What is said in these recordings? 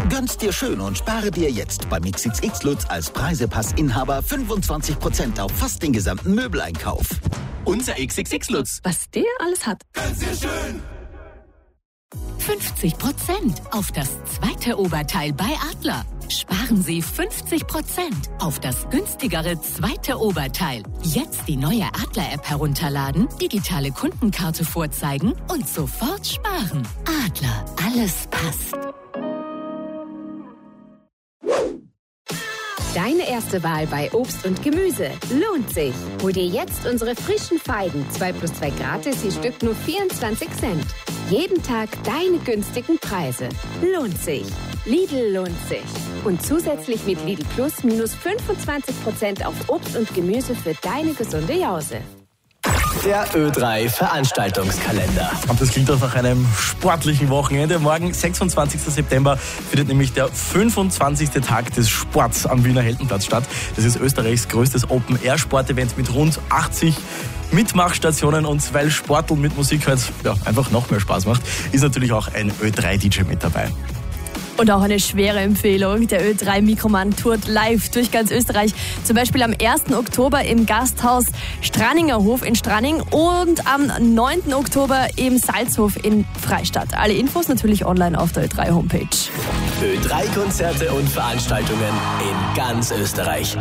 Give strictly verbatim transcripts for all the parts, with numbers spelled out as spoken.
Gönn's dir schön und spare dir jetzt beim X X X Lutz als Preisepass-Inhaber fünfundzwanzig Prozent auf fast den gesamten Möbeleinkauf. Unser X X X Lutz. Was der alles hat. Gönn's dir schön. fünfzig Prozent auf das zweite Oberteil bei Adler. Sparen Sie fünfzig Prozent auf das günstigere zweite Oberteil. Jetzt die neue Adler-App herunterladen, digitale Kundenkarte vorzeigen und sofort sparen. Adler, alles passt. Deine erste Wahl bei Obst und Gemüse lohnt sich. Hol dir jetzt unsere frischen Feigen. zwei plus zwei gratis, je Stück nur vierundzwanzig Cent. Jeden Tag deine günstigen Preise. Lohnt sich. Lidl lohnt sich. Und zusätzlich mit Lidl Plus minus fünfundzwanzig Prozent auf Obst und Gemüse für deine gesunde Jause. Der Ö drei Veranstaltungskalender. Und das klingt auch nach einem sportlichen Wochenende. Morgen, sechsundzwanzigsten September, findet nämlich der fünfundzwanzigste Tag des Sports am Wiener Heldenplatz statt. Das ist Österreichs größtes Open-Air-Sport-Event mit rund achtzig Mitmachstationen, und weil Sporteln mit Musik halt ja, einfach noch mehr Spaß macht, ist natürlich auch ein Ö drei D J mit dabei. Und auch eine schwere Empfehlung. Der Ö drei Mikroman tourt live durch ganz Österreich. Zum Beispiel am ersten Oktober im Gasthaus Stranninger Hof in Stranning und am neunten Oktober im Salzhof in Freistadt. Alle Infos natürlich online auf der Ö drei Homepage. Ö drei Konzerte und Veranstaltungen in ganz Österreich.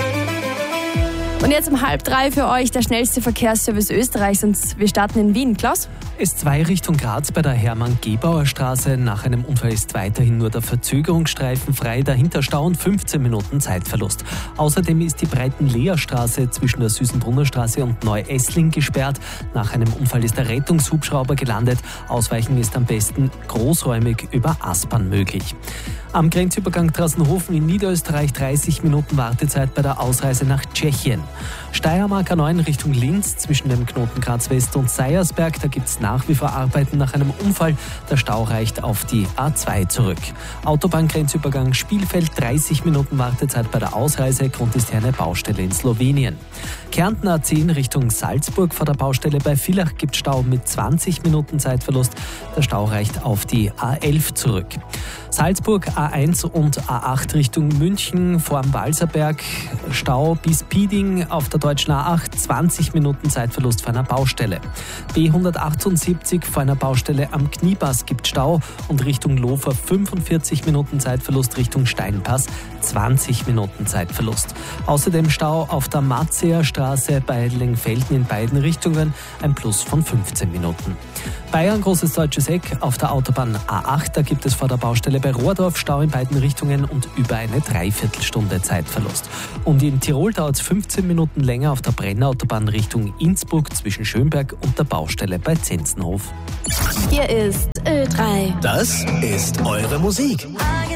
Und jetzt um halb drei für euch der schnellste Verkehrsservice Österreichs, und wir starten in Wien. Klaus? S zwei Richtung Graz bei der Hermann-Gebauer-Straße. Nach einem Unfall ist weiterhin nur der Verzögerungsstreifen frei. Dahinter Stau und fünfzehn Minuten Zeitverlust. Außerdem ist die Breiten-Leer-Straße zwischen der Süßenbrunner Straße und Neu-Essling gesperrt. Nach einem Unfall ist der Rettungshubschrauber gelandet. Ausweichen ist am besten großräumig über Aspern möglich. Am Grenzübergang Trassenhofen in Niederösterreich dreißig Minuten Wartezeit bei der Ausreise nach Tschechien. Steiermark A neun Richtung Linz zwischen dem Knoten Graz West und Seiersberg. Da gibt es nach wie vor Arbeiten nach einem Unfall. Der Stau reicht auf die A zwei zurück. Autobahngrenzübergang Spielfeld dreißig Minuten Wartezeit bei der Ausreise. Grund ist hier eine Baustelle in Slowenien. Kärnten A zehn Richtung Salzburg vor der Baustelle bei Villach gibt Stau mit zwanzig Minuten Zeitverlust. Der Stau reicht auf die A elf zurück. Salzburg A eins und A acht Richtung München vor dem Walserberg. Stau bis Pieding auf der deutschen A acht, zwanzig Minuten Zeitverlust vor einer Baustelle. B hundertachtundsiebzig vor einer Baustelle am Kniepass gibt Stau und Richtung Lofer fünfundvierzig Minuten Zeitverlust, Richtung Steinpass zwanzig Minuten Zeitverlust. Außerdem Stau auf der Matzeer Straße bei Lengfelden in beiden Richtungen, ein Plus von fünfzehn Minuten. Bayern Großes Deutsches Eck auf der Autobahn A acht, da gibt es vor der Baustelle bei Rohrdorf Stau in beiden Richtungen und über eine Dreiviertelstunde Zeitverlust. Und in Tirol dauert es fünfzehn Minuten länger auf der Brennautobahn Richtung Innsbruck zwischen Schönberg und der Baustelle bei Zenzenhof. Hier ist Ö drei. Das ist eure Musik.